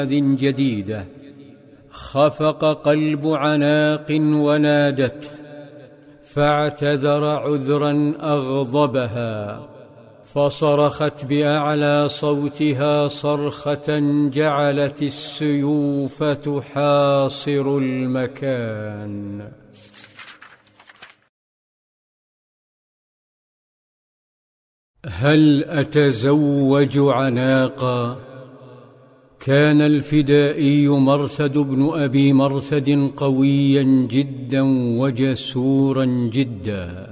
جديدة. خفق قلب عناق ونادته، فاعتذر عذرا أغضبها، فصرخت بأعلى صوتها صرخة جعلت السيوف تحاصر المكان. هل أتزوج عناقا؟ كان الفدائي مرثد بن أبي مرثد قويا جدا وجسورا جدا،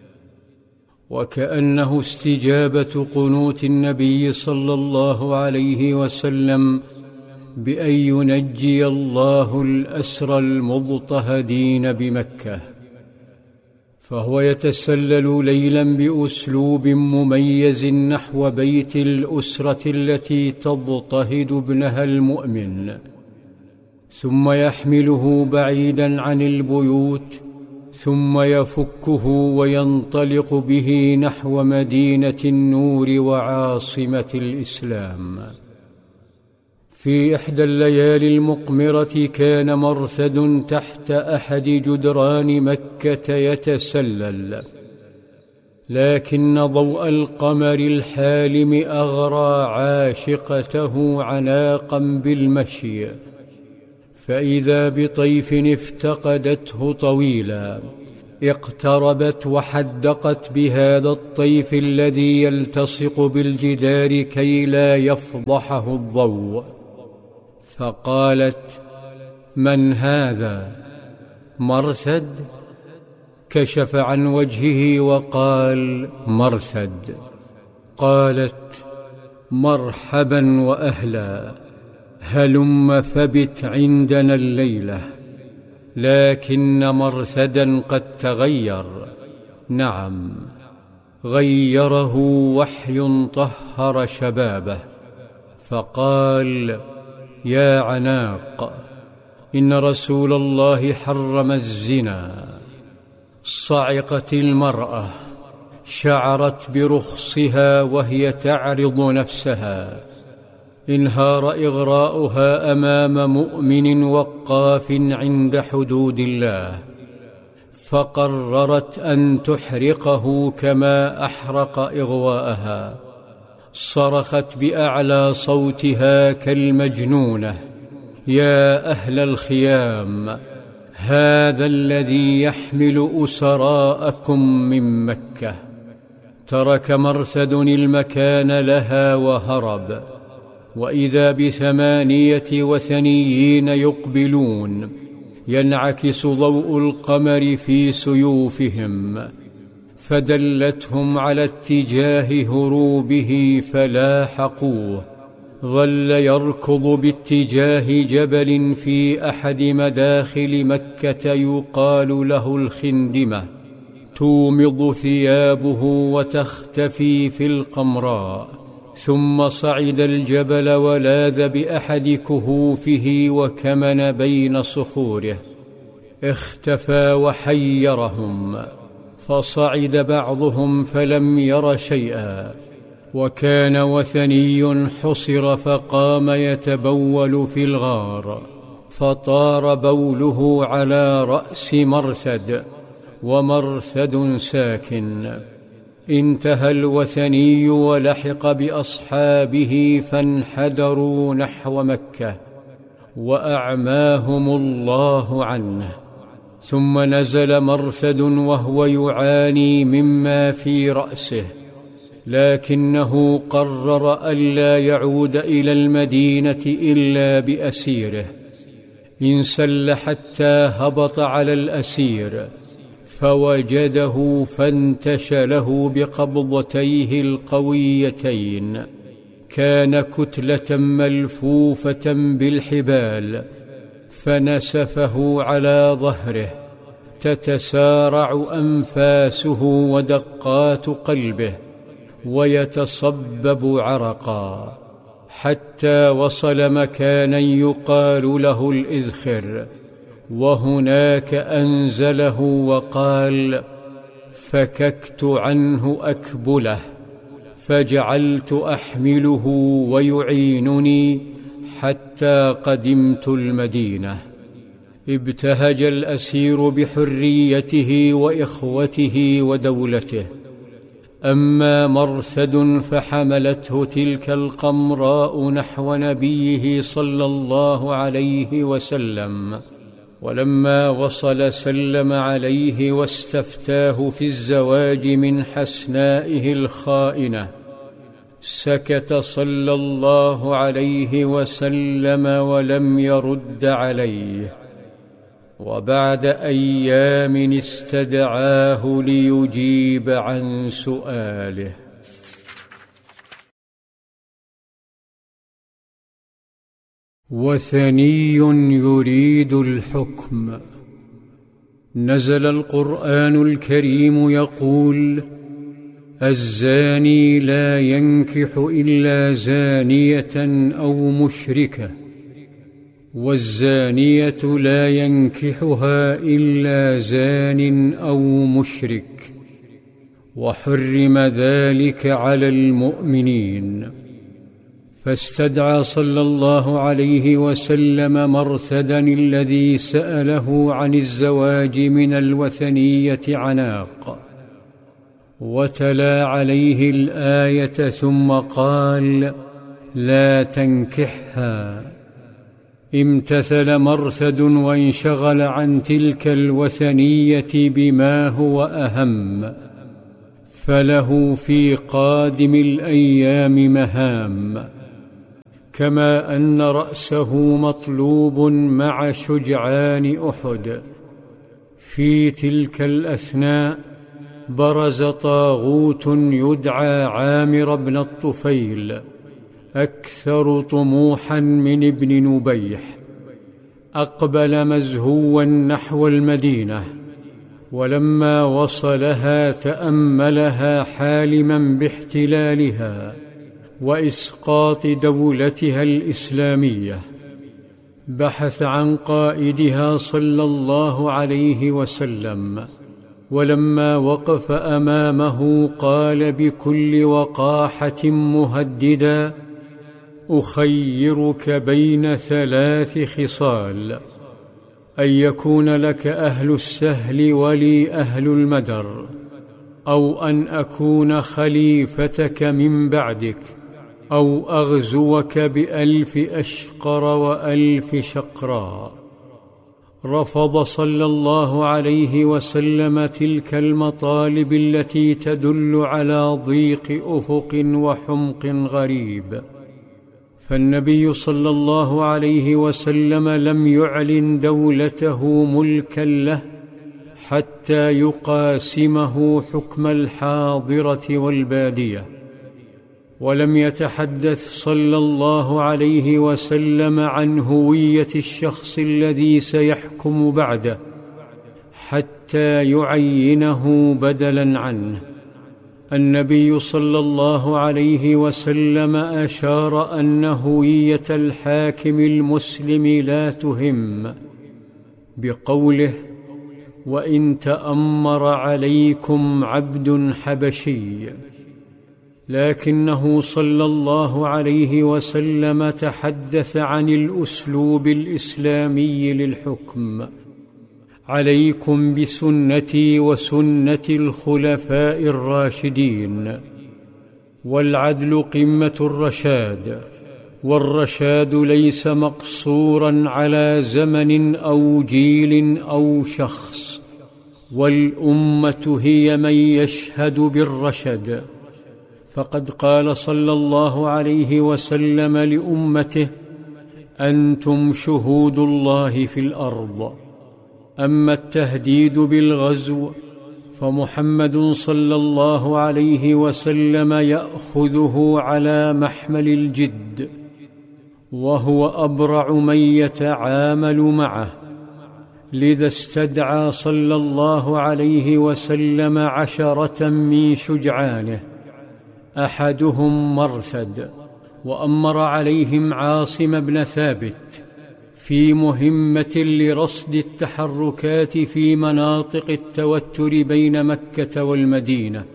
وكأنه استجابة قنوت النبي صلى الله عليه وسلم بأن ينجي الله الأسرى المضطهدين بمكة. فهو يتسلل ليلا بأسلوب مميز نحو بيت الأسرة التي تضطهد ابنها المؤمن، ثم يحمله بعيدا عن البيوت، ثم يفكه وينطلق به نحو مدينة النور وعاصمة الإسلام. في إحدى الليالي المقمرة كان مرثد تحت أحد جدران مكة يتسلل، لكن ضوء القمر الحالم أغرى عاشقته عناقا بالمشي، فإذا بطيف افتقدته طويلا، اقتربت وحدقت بهذا الطيف الذي يلتصق بالجدار كي لا يفضحه الضوء، فقالت: من هذا؟ مرثد؟ كشف عن وجهه وقال: مرثد. قالت: مرحبا وأهلا، هلم فبت عندنا الليلة. لكن مرثدا قد تغير. نعم، غيره وحي طهر شبابه، فقال: يا عناق، إن رسول الله حرم الزنا. صعقت المرأة، شعرت برخصها وهي تعرض نفسها، انهار إغراؤها أمام مؤمن وقاف عند حدود الله، فقررت أن تحرقه كما أحرق إغواءها. صرخت بأعلى صوتها كالمجنونة: يا أهل الخيام، هذا الذي يحمل أسراءكم من مكة. ترك مرثد المكان لها وهرب، وإذا ب8 وثنيين يقبلون، ينعكس ضوء القمر في سيوفهم، فدلتهم على اتجاه هروبه فلاحقوه. ظل يركض باتجاه جبل في أحد مداخل مكة يقال له الخندمة، تومض ثيابه وتختفي في القمراء، ثم صعد الجبل ولاذ بأحد كهوفه وكمن بين صخوره، اختفى وحيرهم، فصعد بعضهم فلم ير شيئا، وكان وثني حصر فقام يتبول في الغار، فطار بوله على رأس مرثد، ومرثد ساكن. انتهى الوثني ولحق بأصحابه فانحدروا نحو مكة، وأعماهم الله عنه. ثم نزل مرثد وهو يعاني مما في رأسه، لكنه قرر ألا يعود إلى المدينة إلا بأسيره. انسل حتى هبط على الأسير، فوجده فانتشله بقبضتيه القويتين. كان كتلة ملفوفة بالحبال، فنسفه على ظهره، تتسارع أنفاسه ودقات قلبه، ويتصبب عرقا، حتى وصل مكانا يقال له الإذخر، وهناك أنزله وقال: فككت عنه أكبله، فجعلت أحمله ويعينني حتى قدمت المدينة. ابتهج الأسير بحريته وإخوته ودولته. أما مرثد فحملته تلك القمراء نحو نبيه صلى الله عليه وسلم، ولما وصل سلم عليه واستفتاه في الزواج من حسنائه الخائنة. سكت صلى الله عليه وسلم ولم يرد عليه، وبعد أيام استدعاه ليجيب عن سؤاله. وثني يريد الحكم. نزل القرآن الكريم يقول: الزاني لا ينكح إلا زانية أو مشركة، والزانية لا ينكحها إلا زان أو مشرك، وحرم ذلك على المؤمنين. فاستدعى صلى الله عليه وسلم مرثدا الذي سأله عن الزواج من الوثنية عناق، وتلا عليه الآية ثم قال: لا تنكحها. امتثل مرثد وانشغل عن تلك الوثنية بما هو أهم، فله في قادم الأيام مهام، كما أن رأسه مطلوب مع شجعان أحد. في تلك الأثناء برز طاغوت يدعى عامر بن الطفيل، أكثر طموحا من ابن نبيح. أقبل مزهوا نحو المدينة، ولما وصلها تأملها حالما باحتلالها وإسقاط دولتها الإسلامية. بحث عن قائدها صلى الله عليه وسلم، ولما وقف أمامه قال بكل وقاحة مهددا: أخيرك بين 3 خصال: أن يكون لك أهل السهل ولي أهل المدر، أو أن أكون خليفتك من بعدك، أو أغزوك ب1000 أشقر و1000 شقراء. رفض صلى الله عليه وسلم تلك المطالب التي تدل على ضيق أفق وحمق غريب. فالنبي صلى الله عليه وسلم لم يعلن دولته ملكا له حتى يقاسمه حكم الحاضرة والبادية، ولم يتحدث صلى الله عليه وسلم عن هوية الشخص الذي سيحكم بعده حتى يعينه بدلا عنه. النبي صلى الله عليه وسلم أشار أن هوية الحاكم المسلم لا تهم بقوله: وإن تأمر عليكم عبد حبشي. لكنه صلى الله عليه وسلم تحدث عن الأسلوب الإسلامي للحكم: عليكم بسنتي وسنة الخلفاء الراشدين. والعدل قمة الرشاد، والرشاد ليس مقصورا على زمن أو جيل أو شخص، والأمة هي من يشهد بالرشد. فقد قال صلى الله عليه وسلم لأمته: أنتم شهود الله في الأرض. أما التهديد بالغزو فمحمد صلى الله عليه وسلم يأخذه على محمل الجد، وهو أبرع من يتعامل معه. لذا استدعى صلى الله عليه وسلم 10 من شجعانه، أحدهم مرثد، وأمر عليهم عاصم بن ثابت في مهمة لرصد التحركات في مناطق التوتر بين مكة والمدينة.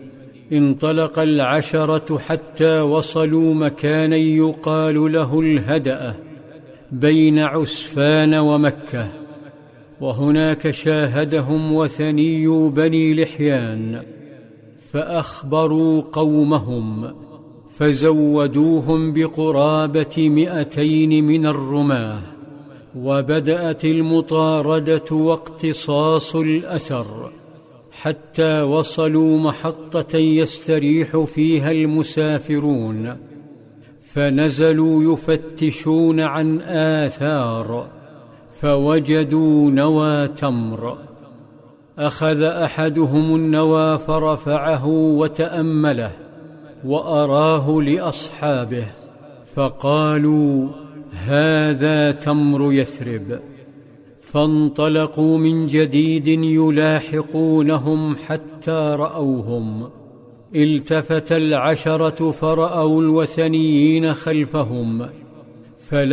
انطلق 10 حتى وصلوا مكانا يقال له الهدأة، بين عسفان ومكة، وهناك شاهدهم وثني بني لحيان، فأخبروا قومهم فزودوهم بقرابة 200 من الرماة، وبدأت المطاردة واقتصاص الأثر حتى وصلوا محطة يستريح فيها المسافرون، فنزلوا يفتشون عن آثار فوجدوا نوى تمر. أخذ أحدهم النوى فرفعه وتأمله وأراه لأصحابه، فقالوا: هذا تمر يثرب. فانطلقوا من جديد يلاحقونهم حتى رأوهم. التفت 10 فرأوا الوثنيين خلفهم